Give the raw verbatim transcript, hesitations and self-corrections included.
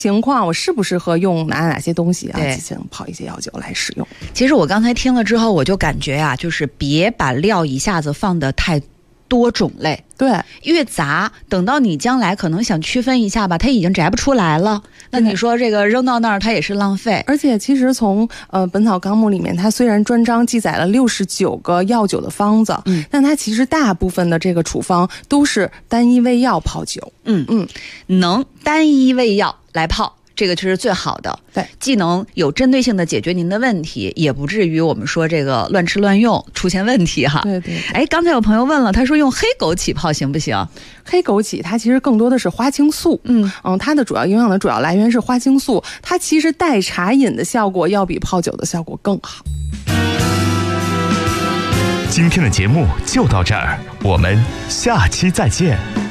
情况，我适不适合用哪哪些东西啊进行泡一些药酒来使用。 其实我刚才听了之后，我就感觉啊，就是别把料一下子放的太多种类， 对， 越杂，等到你将来可能想区分一下吧，它已经摘不出来了。那你说这个扔到那儿，它也是浪费。 而且其实从呃《本草纲目》里面，它虽然专章记载了六十九个药酒的方子，嗯，但它其实大部分的这个处方都是单一味药泡酒。 嗯嗯，能单一味药来泡，这个就是最好的。 对， 既能有针对性的解决您的问题，也不至于我们说这个乱吃乱用出现问题哈。 对对。 哎，刚才有朋友问了，他说用黑枸杞泡行不行？ 黑枸杞它其实更多的是花青素，嗯嗯，它的主要营养的主要来源是花青素，它其实代茶饮的效果要比泡酒的效果更好。 今天的节目就到这儿，我们下期再见。